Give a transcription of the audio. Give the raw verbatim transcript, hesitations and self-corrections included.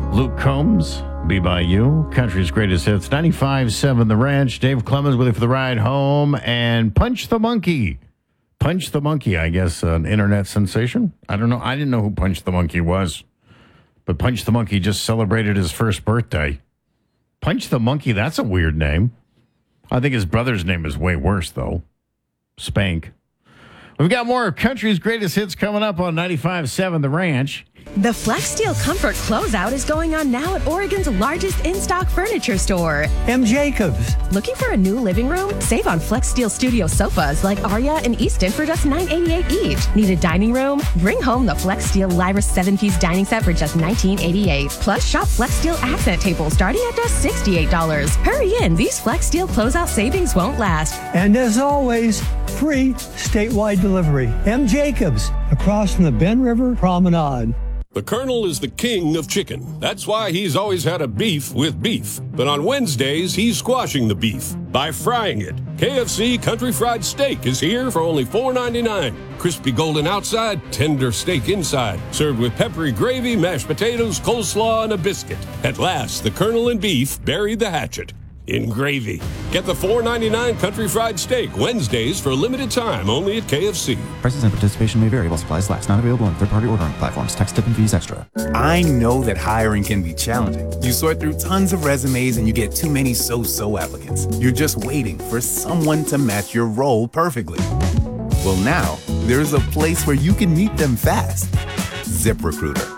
Luke Combs, Be By You, country's greatest hits, ninety-five point seven The Ranch. Dave Clemens with you for the ride home. And Punch the Monkey. Punch the Monkey, I guess, an internet sensation. I don't know. I didn't know who Punch the Monkey was. But Punch the Monkey just celebrated his first birthday. Punch the Monkey, that's a weird name. I think his brother's name is way worse, though. Spank. We've got more of country's greatest hits coming up on ninety-five point seven The Ranch. The Flex Steel Comfort Closeout is going on now at Oregon's largest in-stock furniture store. M. Jacobs. Looking for a new living room? Save on Flex Steel Studio sofas like Aria and Easton for just nine eighty-eight each. Need a dining room? Bring home the Flex Steel Lyra seven-piece dining set for just nineteen eighty-eight. Plus, shop Flex Steel accent tables starting at just sixty-eight dollars. Hurry in, these Flex Steel closeout savings won't last. And as always, free statewide delivery. M. Jacobs, across from the Ben River Promenade. The Colonel is the king of chicken. That's why he's always had a beef with beef. But on Wednesdays, he's squashing the beef by frying it. K F C Country Fried Steak is here for only four ninety-nine. Crispy golden outside, tender steak inside. Served with peppery gravy, mashed potatoes, coleslaw, and a biscuit. At last, the Colonel and beef buried the hatchet in gravy. Get the four ninety-nine Country Fried Steak Wednesdays for a limited time only at K F C. Prices and participation may vary while supplies last. Not available on third-party ordering platforms. Tax, tip, and fees extra. I know that hiring can be challenging. You sort through tons of resumes and you get too many so-so applicants. You're just waiting for someone to match your role perfectly. Well, now there's a place where you can meet them fast. ZipRecruiter.